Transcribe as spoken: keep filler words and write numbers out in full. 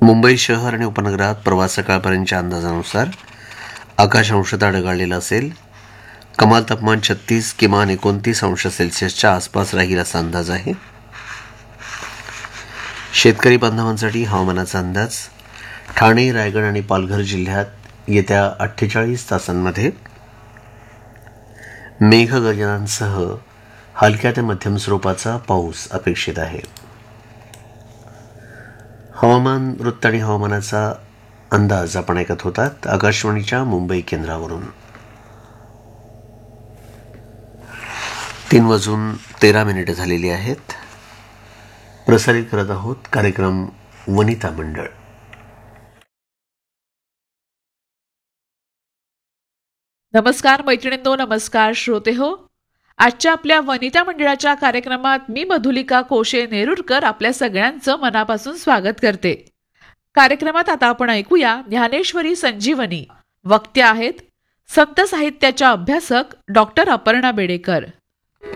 मुंबई शहर आणि उपनगरात परवा सकाळपर्यंतच्या अंदाजानुसार आकाश अंशतः ढगाळलेलं असेल. कमाल तापमान छत्तीस, किमान एकोणतीस अंश सेल्सिअसच्या आसपास राहील असा अंदाज आहे. शेतकरी बांधवांसाठी हवामानाचा अंदाज. ठाणे, रायगड आणि पालघर जिल्ह्यात येत्या अठ्ठेचाळीस तासांमध्ये मेघगर्जनांसह हलक्या ते मध्यम स्वरूपाचा पाऊस अपेक्षित आहे. हवामान वृत्त आणि हवामानाचा अंदाज आपण ऐकत होतात आकाशवाणीच्या मुंबई केंद्रावरून. तीन वाजून तेरा मिनिटे झालेली आहेत. प्रसारित करत आहोत कार्यक्रम वनिता मंडळ. नमस्कार मैत्रिणींनो, नमस्कार श्रोते हो. आजच्या आपल्या वनिता मंडळाच्या कार्यक्रमात मी मधुलिका कोशे नेरुरकर आपल्या सगळ्यांचं मनापासून स्वागत करते. कार्यक्रमात आता आपण ऐकूया ज्ञानेश्वरी संजीवनी. वक्त्या आहेत संत साहित्याच्या अभ्यासक डॉक्टर अपर्णा बेडेकर.